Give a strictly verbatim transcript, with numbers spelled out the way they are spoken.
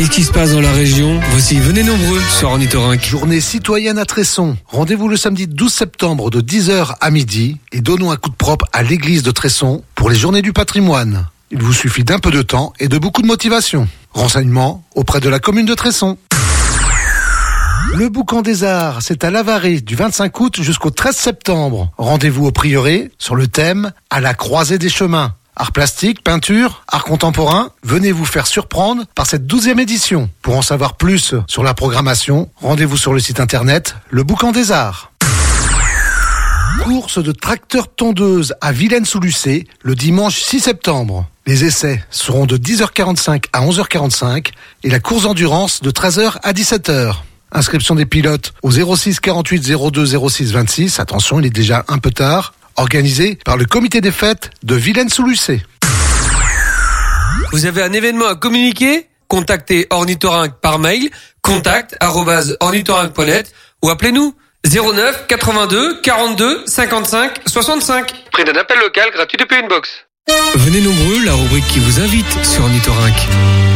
Qu'est-ce qui se passe dans la région? Voici, venez nombreux sur Ornithorynque. Journée citoyenne à Tresson. Rendez-vous le samedi douze septembre de dix heures à midi et donnons un coup de propre à l'église de Tresson pour les journées du patrimoine. Il vous suffit d'un peu de temps et de beaucoup de motivation. Renseignements auprès de la commune de Tresson. Le Boucan des Arts, c'est à Lavarée du vingt-cinq août jusqu'au treize septembre. Rendez-vous au prieuré sur le thème « À la croisée des chemins ». Art plastique, peinture, art contemporain, venez vous faire surprendre par cette douzième édition. Pour en savoir plus sur la programmation, rendez-vous sur le site internet Le Boucan des Arts. Course de tracteur tondeuse à Vilaine-sous-Lucé le dimanche six septembre. Les essais seront de dix heures quarante-cinq à onze heures quarante-cinq et la course d'endurance de treize heures à dix-sept heures. Inscription des pilotes au zéro six quarante-huit zéro deux zéro six vingt-six. Attention, il est déjà un peu tard. Organisé par le comité des fêtes de Vilaine-sous-Lucé. Vous avez un événement à communiquer? Contactez Ornithorynque par mail, contact arobase ornithorynque point net ou appelez-nous zéro neuf quatre-vingt-deux quarante-deux cinquante-cinq soixante-cinq. Prix d'un appel local gratuit depuis une box. Venez nombreux, la rubrique qui vous invite sur Ornithorynque.